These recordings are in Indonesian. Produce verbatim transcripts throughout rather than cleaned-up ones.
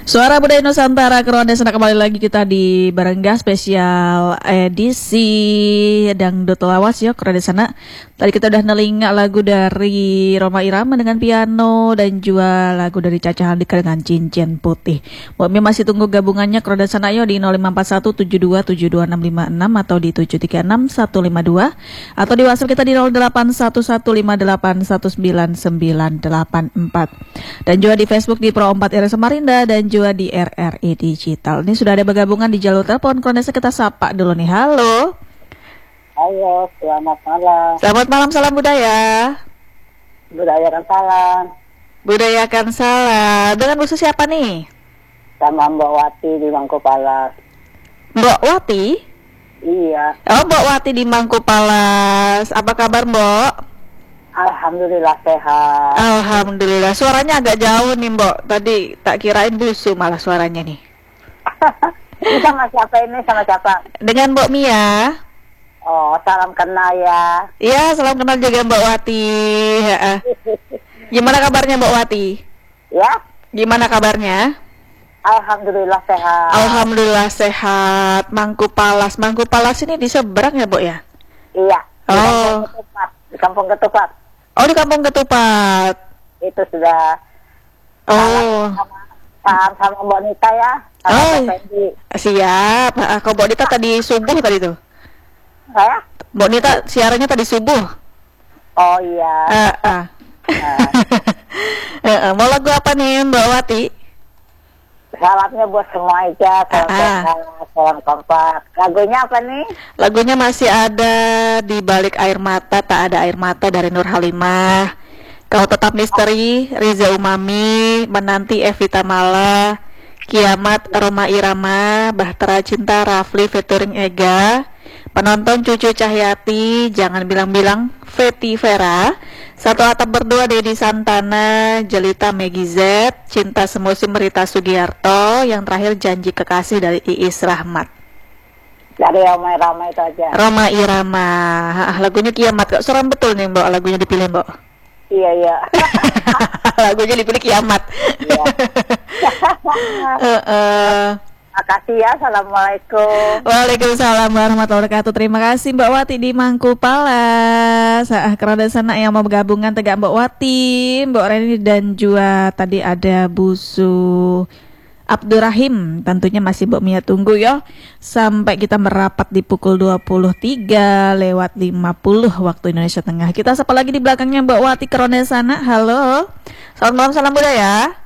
Suara Budaya Nusantara Keronde Sana, kembali lagi kita di Barengga spesial edisi Dangdut Lawas ya Keronde Sana. Tadi kita udah nelinga lagu dari Rhoma Irama dengan piano dan juga lagu dari Caca Handika dengan Cincin Putih. Mbak Mi masih tunggu gabungannya Keronde Sana yo di nol lima empat satu tujuh dua tujuh dua enam lima enam atau di tujuh tiga enam satu lima dua atau di WhatsApp kita di nol delapan satu satu lima delapan satu sembilan sembilan delapan empat dan juga di Facebook di Pro empat R Samarinda dan juga di R R I Digital. Ini sudah ada bergabungan di jalur telepon. Kondisi kita sapa dulu nih. Halo. Halo, selamat malam. Selamat malam, salam budaya. Budayakan salam. Budayakan salam. Dengan Bu siapa nih? Sama Mbak Wati di Mangkupalas. Mbak Wati? Iya. Oh, Mbak Wati di Mangkupalas. Apa kabar, Mbak? Alhamdulillah sehat. Alhamdulillah. Suaranya agak jauh nih, Mbak. Tadi tak kirain busu malah suaranya nih. Ini sama siapa ini? Sama siapa? Dengan Mbak Mia. Oh, salam kenal ya. Iya, salam kenal juga Mbak Wati. Gimana kabarnya Mbak Wati? Ya? Gimana kabarnya? Alhamdulillah sehat. Alhamdulillah sehat. Mangkupalas. Mangkupalas ini di seberang ya, Mbak ya? Iya. Di Oh. Kampung Ketupat. Di Kampung Ketupat. Oh, di Kampung Ketupat. Itu sudah. Oh. Sama, sama Mbak Nita ya. Sama Oh. Mbak Fendi. Siap. Ah, Kau Mbak Nita tadi subuh tadi tuh. Saya? Mbak Nita siarannya tadi subuh. Oh iya. Ah, ah. Eh, eh, mau lagu apa nih Mbak Wati? Salamnya buat semua aja. Salam Ah. sehat, salam kompak. Lagunya apa nih? Lagunya masih ada Di Balik Air Mata, Tak Ada Air Mata dari Nur Halimah. Kau Tetap Misteri, Riza Umami, Menanti Evita Mala, Kiamat Rhoma Irama, Bahtera Cinta Rafli featuring Ega, Penonton Cucu Cahyati, Jangan Bilang-Bilang Feti Vera, Satu Atap Berdua Dedi Santana, Jelita Megi Z, Cinta Semusim Rita Sugiarto, yang terakhir Janji Kekasih dari Iis Rahmat. Dari Rhoma Irama itu aja. Rhoma Irama. Ah, lagunya Kiamat. Kok seram betul nih Mbak lagunya dipilih Mbak. Iya, iya. Lagunya dipilih Kiamat. Iya. uh, uh. Makasih ya. Assalamualaikum. Waalaikumsalam warahmatullahi wabarakatuh. Terima kasih Mbak Wati di Mangkupalas. Ah, Keronde Sana yang mau bergabungan tegak Mbak Wati, Mbak Reni dan juga tadi ada Busu Abdurrahim. Tentunya masih Mbak Mia tunggu ya sampai kita merapat di pukul dua puluh tiga lewat lima puluh waktu Indonesia Tengah. Kita sapa lagi di belakangnya Mbak Wati Keronde Sana. Halo. Selamat malam, salam budaya.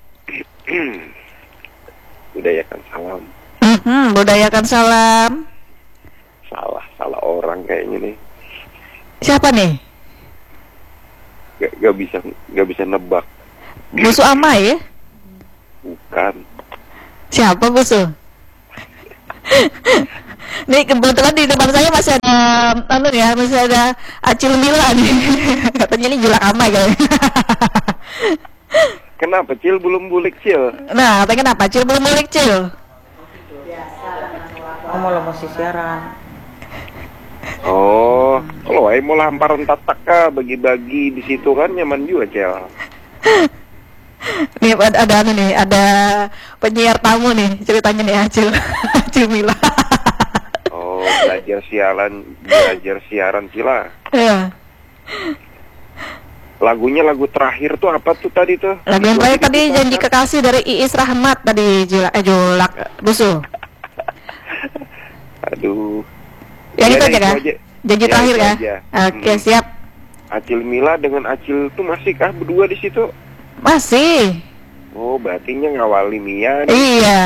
Budayakan salam. Hmm, budayakan salam. Salah, salah orang kayaknya nih. Siapa nih? Gak, gak bisa, gak bisa nebak. Busu Amai ya? Bukan. Siapa Busu? Nih kebetulan di depan saya masih ada anu ya, masih ada Acil Mila nih. Katanya ini Julak Amai kayaknya. Kenapa Cil belum bulik Cil? Nah, katanya kenapa Cil belum balik Cil? Kamu lo masih siaran. Oh, kalau ay mau lamparan tatak kah bagi-bagi di situ kan nyaman juga Cil. Nih ada, ada anu nih, ada penyiar tamu nih ceritanya nih Acil. Acil Mila. Oh, belajar siaran, belajar siaran Cila. Ya. Lagunya lagu terakhir tuh apa tuh tadi tuh? Lagu yang terakhir tadi Janji Kekasih dari Iis Rahmat tadi Julak, eh Julak Busu. Aduh. Yang Ya, itu nah, aja kan? aja. Janji Ya, terakhir itu ya? aja. Oke, Hmm. siap. Acil Mila dengan Acil tuh masih kah berdua di situ? Masih. Oh, berarti ngawali Mia nih. Iya.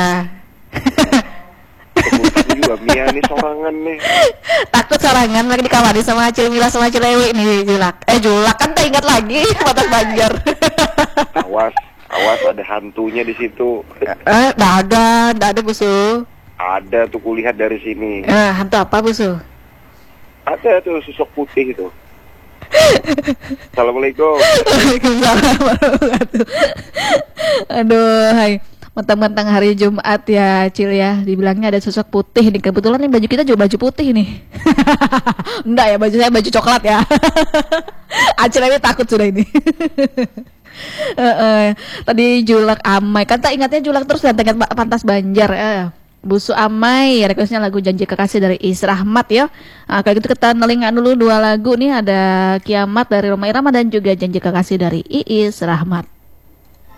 Kebutuhan juga Mia nih sorangan nih. Takut sarangan lagi dikawani sama Acil Mila sama Acil Ewi nih Julak. Eh Julak kan tak ingat lagi Batas Banjar. Awas, awas ada hantunya di situ. Eh, nggak ada, nggak ada Busu. Ada tuh kulihat dari sini. Eh, hantu apa Busu? Ada tuh sosok putih itu. Assalamualaikum. Waalaikumsalam warahmatullahi wabarakatuh. Aduh, hai. Mentang-mentang hari Jumat ya, Cil ya. Dibilangnya ada sosok putih nih. Kebetulan nih baju kita juga baju putih nih. Enggak ya, baju saya baju coklat ya. Acil ini takut sudah ini. Heeh. Tadi Julak Amai. Kan tak ingatnya Julak terus dan tengah pantas Banjar. Eh. Busu Amai, requestnya lagu Janji Kekasih dari Is Rahmat ya. Nah, kayak gitu kita nelingan dulu dua lagu nih, ada Kiamat dari Roma Irama dan juga Janji Kekasih dari Iis Rahmat.